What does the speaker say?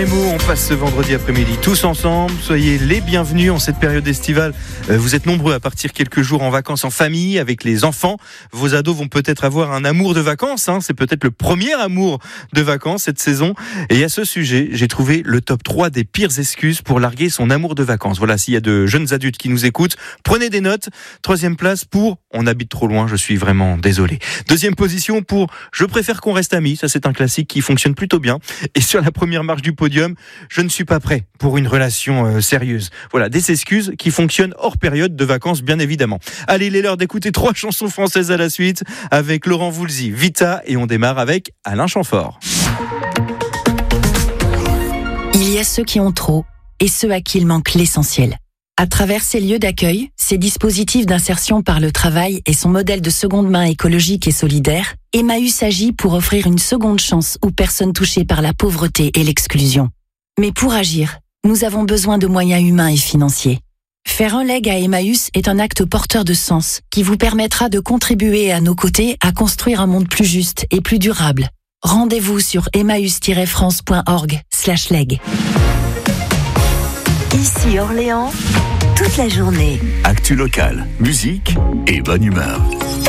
Les mots, on passe ce vendredi après-midi tous ensemble. Soyez les bienvenus en cette période estivale. Vous êtes nombreux à partir quelques jours en vacances en famille avec les enfants. Vos ados vont peut-être avoir un amour de vacances. C'est peut-être le premier amour de vacances cette saison. Et à ce sujet, j'ai trouvé le top 3 des pires excuses pour larguer son amour de vacances. Voilà, s'il y a de jeunes adultes qui nous écoutent, prenez des notes. 3e place pour on habite trop loin, je suis vraiment désolé. 2e position pour je préfère qu'on reste amis. Ça, c'est un classique qui fonctionne plutôt bien. Et sur la première marche du podium, je ne suis pas prêt pour une relation sérieuse. Voilà, des excuses qui fonctionnent hors période de vacances, bien évidemment. Allez, il est l'heure d'écouter 3 chansons françaises à la suite avec Laurent Voulzy, Vita, et on démarre avec Alain Chamfort. Il y a ceux qui ont trop et ceux à qui il manque l'essentiel. À travers ces lieux d'accueil, ces dispositifs d'insertion par le travail et son modèle de seconde main écologique et solidaire, Emmaüs agit pour offrir une seconde chance aux personnes touchées par la pauvreté et l'exclusion. Mais pour agir, nous avons besoin de moyens humains et financiers. Faire un leg à Emmaüs est un acte porteur de sens qui vous permettra de contribuer à nos côtés à construire un monde plus juste et plus durable. Rendez-vous sur emmaüs-france.org/leg. Ici Orléans, toute la journée. Actu locale, musique et bonne humeur.